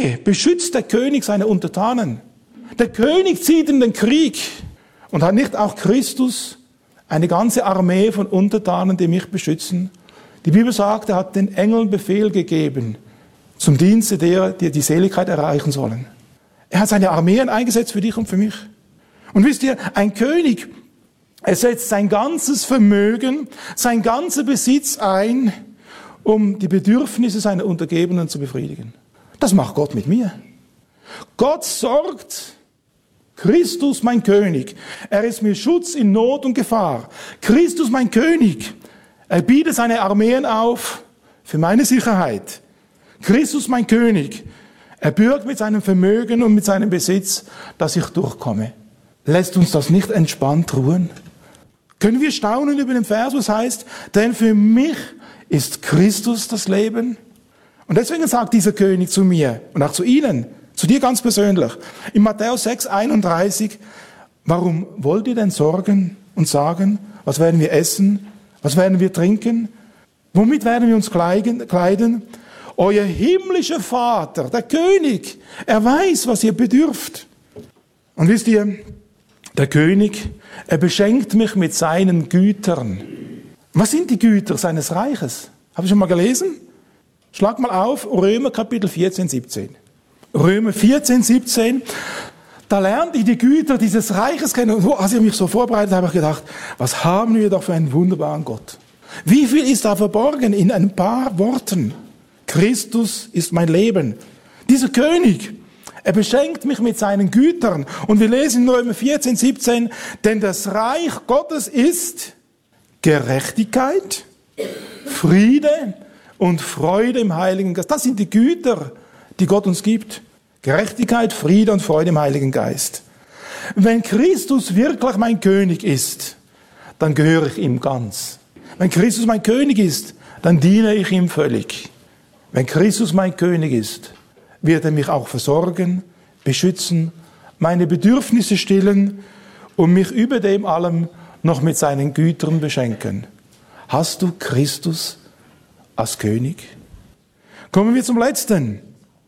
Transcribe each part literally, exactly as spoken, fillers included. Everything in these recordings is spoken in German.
Tage beschützt der König seine Untertanen. Der König zieht in den Krieg. Und hat nicht auch Christus eine ganze Armee von Untertanen, die mich beschützen? Die Bibel sagt, er hat den Engeln Befehl gegeben zum Dienste derer, die die Seligkeit erreichen sollen. Er hat seine Armeen eingesetzt für dich und für mich. Und wisst ihr, ein König, er setzt sein ganzes Vermögen, sein ganzer Besitz ein, um die Bedürfnisse seiner Untergebenen zu befriedigen. Das macht Gott mit mir. Gott sorgt, Christus mein König, er ist mir Schutz in Not und Gefahr. Christus mein König, er bietet seine Armeen auf für meine Sicherheit. Christus mein König, er bürgt mit seinem Vermögen und mit seinem Besitz, dass ich durchkomme. Lässt uns das nicht entspannt ruhen? Können wir staunen über den Vers, was heißt, denn für mich ist Christus das Leben? Und deswegen sagt dieser König zu mir und auch zu Ihnen, zu dir ganz persönlich, in Matthäus sechs, einunddreißig, warum wollt ihr denn sorgen und sagen, was werden wir essen, was werden wir trinken, womit werden wir uns kleiden? Euer himmlischer Vater, der König, er weiß, was ihr bedürft. Und wisst ihr, der König, er beschenkt mich mit seinen Gütern. Was sind die Güter seines Reiches? Habt ihr schon mal gelesen? Schlag mal auf, Römer Kapitel vierzehn, siebzehn. Römer vierzehn, siebzehn, da lernte ich die Güter dieses Reiches kennen. Und als ich mich so vorbereitet habe, habe ich gedacht, was haben wir doch für einen wunderbaren Gott. Wie viel ist da verborgen in ein paar Worten? Christus ist mein Leben. Dieser König, er beschenkt mich mit seinen Gütern. Und wir lesen in Römer vierzehn, siebzehn, denn das Reich Gottes ist Gerechtigkeit, Friede und Freude im Heiligen Geist. Das sind die Güter, die Gott uns gibt. Gerechtigkeit, Friede und Freude im Heiligen Geist. Wenn Christus wirklich mein König ist, dann gehöre ich ihm ganz. Wenn Christus mein König ist, dann diene ich ihm völlig. Wenn Christus mein König ist, wird er mich auch versorgen, beschützen, meine Bedürfnisse stillen und mich über dem allem noch mit seinen Gütern beschenken. Hast du Christus als König? Kommen wir zum Letzten.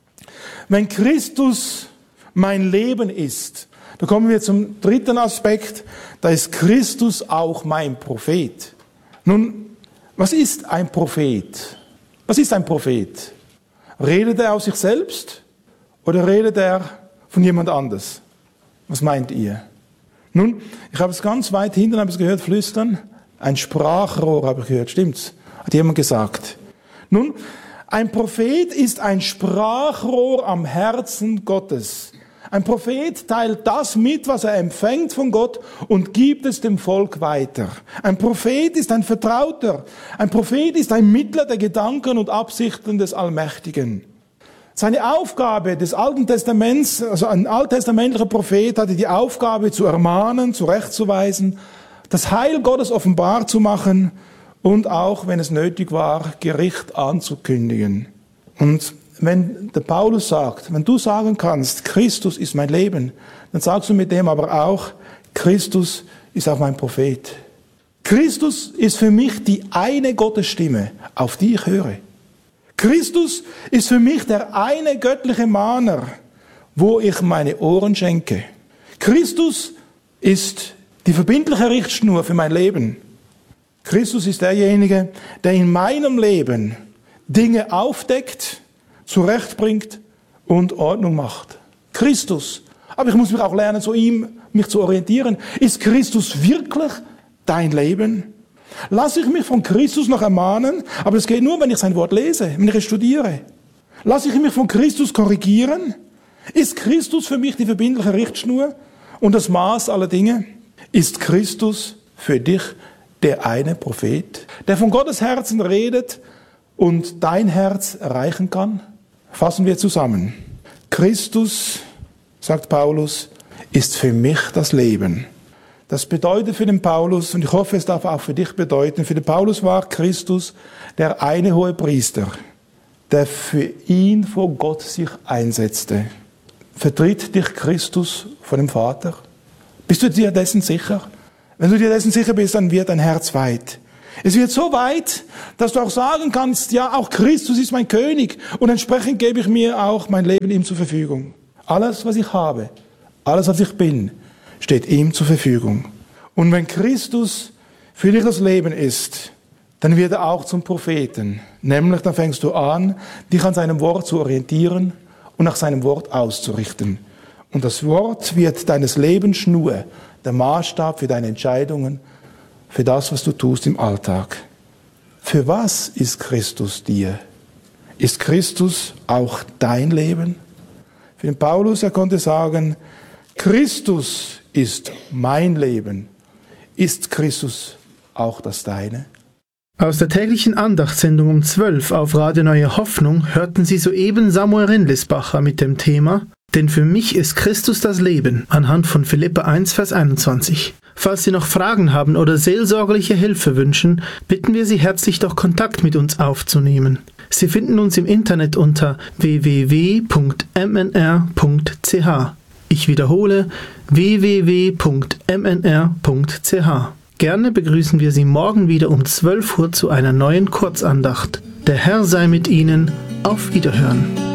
Wenn Christus mein Leben ist, dann kommen wir zum dritten Aspekt, da ist Christus auch mein Prophet. Nun, was ist ein Prophet? Was ist ein Prophet? Redet er aus sich selbst oder redet er von jemand anders? Was meint ihr? Nun, ich habe es ganz weit hinten, habe ich es gehört, flüstern. Ein Sprachrohr habe ich gehört, stimmt's? Hat jemand gesagt. Nun, ein Prophet ist ein Sprachrohr am Herzen Gottes. Ein Prophet teilt das mit, was er empfängt von Gott und gibt es dem Volk weiter. Ein Prophet ist ein Vertrauter. Ein Prophet ist ein Mittler der Gedanken und Absichten des Allmächtigen. Seine Aufgabe des Alten Testaments, also ein alttestamentlicher Prophet, hatte die Aufgabe zu ermahnen, zurechtzuweisen, das Heil Gottes offenbar zu machen und auch, wenn es nötig war, Gericht anzukündigen. Und wenn der Paulus sagt, wenn du sagen kannst, Christus ist mein Leben, dann sagst du mit dem aber auch, Christus ist auch mein Prophet. Christus ist für mich die eine Gottesstimme, auf die ich höre. Christus ist für mich der eine göttliche Mahner, wo ich meine Ohren schenke. Christus ist die verbindliche Richtschnur für mein Leben. Christus ist derjenige, der in meinem Leben Dinge aufdeckt, zurechtbringt und Ordnung macht. Christus. Aber ich muss mich auch lernen, zu ihm mich zu orientieren. Ist Christus wirklich dein Leben? Lasse ich mich von Christus noch ermahnen, aber das geht nur, wenn ich sein Wort lese, wenn ich es studiere. Lasse ich mich von Christus korrigieren? Ist Christus für mich die verbindliche Richtschnur und das Maß aller Dinge? Ist Christus für dich der eine Prophet, der von Gottes Herzen redet und dein Herz erreichen kann? Fassen wir zusammen. Christus, sagt Paulus, ist für mich das Leben. Das bedeutet für den Paulus, und ich hoffe, es darf auch für dich bedeuten, für den Paulus war Christus der eine hohe Priester, der für ihn vor Gott sich einsetzte. Vertritt dich Christus vor dem Vater? Bist du dir dessen sicher? Wenn du dir dessen sicher bist, dann wird dein Herz weit. Es wird so weit, dass du auch sagen kannst, ja, auch Christus ist mein König und entsprechend gebe ich mir auch mein Leben ihm zur Verfügung. Alles, was ich habe, alles, was ich bin, steht ihm zur Verfügung. Und wenn Christus für dich das Leben ist, dann wird er auch zum Propheten. Nämlich, dann fängst du an, dich an seinem Wort zu orientieren und nach seinem Wort auszurichten. Und das Wort wird deines Lebens Schnur, der Maßstab für deine Entscheidungen, für das, was du tust im Alltag. Für was ist Christus dir? Ist Christus auch dein Leben? Für den Paulus, er konnte sagen, Christus ist mein Leben. Ist Christus auch das deine? Aus der täglichen Andachtssendung um zwölf auf Radio Neue Hoffnung hörten Sie soeben Samuel Rindlisbacher mit dem Thema Denn für mich ist Christus das Leben, anhand von Philipper eins, Vers einundzwanzig. Falls Sie noch Fragen haben oder seelsorgerliche Hilfe wünschen, bitten wir Sie herzlich, doch Kontakt mit uns aufzunehmen. Sie finden uns im Internet unter w w w punkt m n r punkt c h. Ich wiederhole w w w punkt m n r punkt c h. Gerne begrüßen wir Sie morgen wieder um zwölf Uhr zu einer neuen Kurzandacht. Der Herr sei mit Ihnen. Auf Wiederhören.